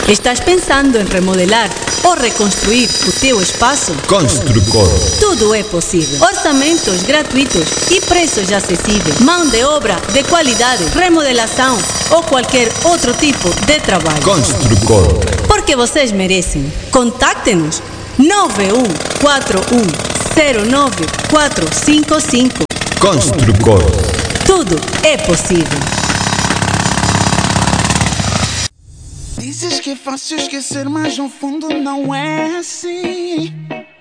Estás pensando em remodelar ou reconstruir o teu espaço? Construcor. Tudo é possível. Orçamentos gratuitos e preços acessíveis. Mão de obra de qualidade, remodelação ou qualquer outro tipo de trabalho. Construcor. Porque vocês merecem. Contacte-nos 9141095455. Construcor. Tudo é possível. Dizes que é fácil esquecer, mas no fundo não é assim.